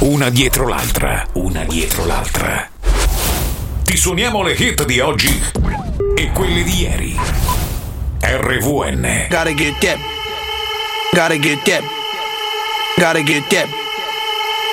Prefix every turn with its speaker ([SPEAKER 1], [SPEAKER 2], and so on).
[SPEAKER 1] una dietro l'altra, una dietro l'altra. Ti suoniamo le hit di oggi e quelle di ieri. RVN.
[SPEAKER 2] Gotta get that. Gotta get that. Gotta get that.